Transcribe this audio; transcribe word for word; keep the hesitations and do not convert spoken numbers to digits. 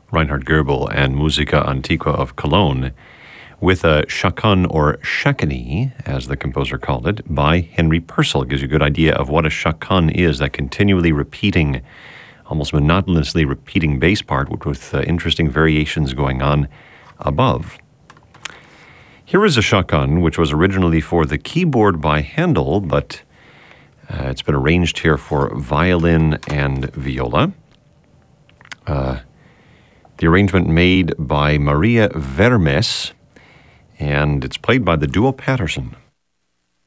Reinhard Goebel and Musica Antiqua of Cologne, with a chaconne or chaconne, as the composer called it, by Henry Purcell. Gives you a good idea of what a chaconne is, that continually repeating, almost monotonously repeating bass part with, with uh, interesting variations going on above. Here is a chaconne, which was originally for the keyboard by Handel, but uh, it's been arranged here for violin and viola. Uh, the arrangement made by Maria Vermes, and it's played by the duo Patterson.